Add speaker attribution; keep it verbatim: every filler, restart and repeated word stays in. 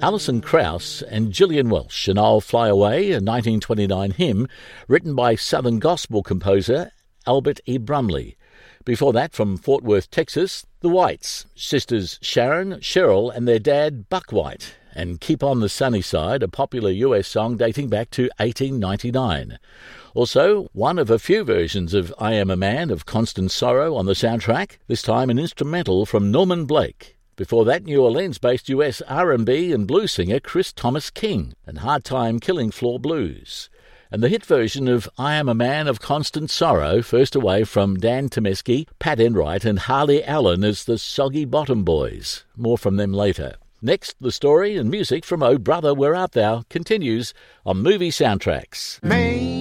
Speaker 1: Alison Krauss and Gillian Welch, and I'll Fly Away, a nineteen twenty-nine hymn written by Southern gospel composer Albert E. Brumley. Before that, from Fort Worth, Texas, the Whites, sisters Sharon, Cheryl and their dad Buck White, and Keep on the Sunny Side, a popular U S song dating back to eighteen ninety-nine. Also, one of a few versions of I Am a Man of Constant Sorrow on the soundtrack, this time an instrumental from Norman Blake. Before that, New Orleans-based U S R and B and blues singer Chris Thomas King and Hard Time Killing Floor Blues. And the hit version of I Am a Man of Constant Sorrow, first away from Dan Temeski, Pat Enright and Harley Allen as the Soggy Bottom Boys. More from them later. Next, the story and music from Oh Brother, Where Art Thou continues on Movie Soundtracks.
Speaker 2: May